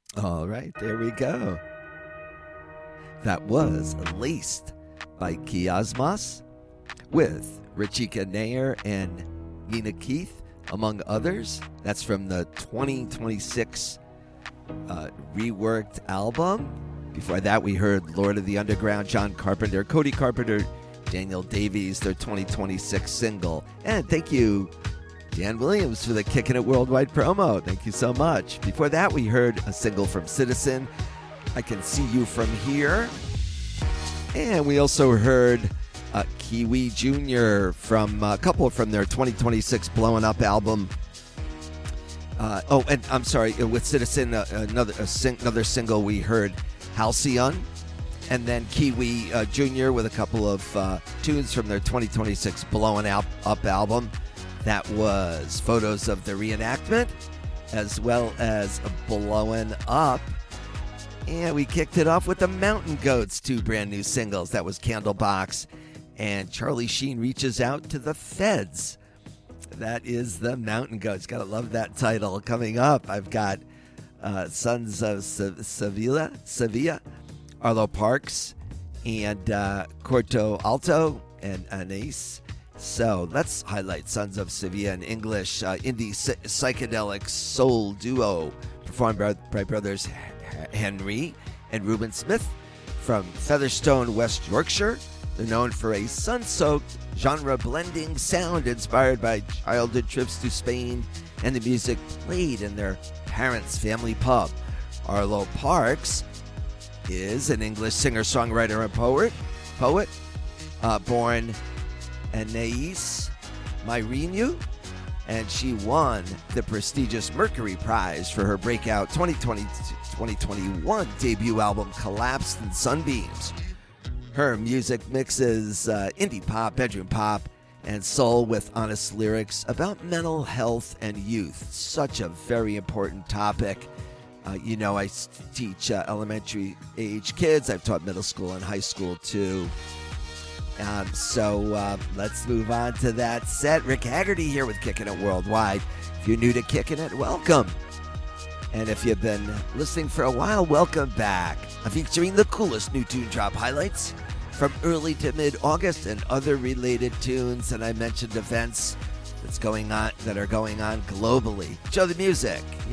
All right, there we go. That was Laced by Kiasmas with Rachika Nair and Nina Keith, among others. That's from the 2026 reworked album. Before that, we heard Lord of the Underground, John Carpenter, Cody Carpenter, Daniel Davies, their 2026 single. And thank you, Dan Williams, for the Kickin' It Worldwide promo. Thank you so much. Before that, we heard a single from Citizen, I Can See You From Here. And we also heard Kiwi Jr. from a couple from their 2026 Blowing Up album. And I'm sorry, with Citizen, another single we heard, Halcyon. And then Kiwi Jr. with a couple of tunes from their 2026 Blowing Up album. That was Photos of the Reenactment, as well as Blowing Up. And we kicked it off with the Mountain Goats, two brand new singles. That was Candlebox and Charlie Sheen Reaches Out to the Feds. That is the Mountain Goats. Gotta love that title. Coming up, I've got Sons of Sevilla, Arlo Parks, and Corto Alto and Anais. So let's highlight Sons of Sevilla in English. Indie psychedelic soul duo performed by brothers Henry and Reuben Smith from Featherstone, West Yorkshire. They're known for a sun-soaked, genre-blending sound inspired by childhood trips to Spain and the music played in their parents' family pub. Arlo Parks is an English singer-songwriter and poet, born Anais Myreniu, and she won the prestigious Mercury Prize for her breakout 2021 debut album, Collapsed in Sunbeams. Her music mixes indie pop, bedroom pop, and soul with honest lyrics about mental health and youth. Such a very important topic. I teach elementary age kids. I've taught middle school and high school too. So let's move on to that set. Rick Haggerty here with Kickin' It Worldwide. If you're new to Kickin' It, welcome. And if you've been listening for a while, welcome back. I'm featuring the coolest new tune drop highlights from early to mid-August and other related tunes. And I mentioned events that are going on globally. Show the music.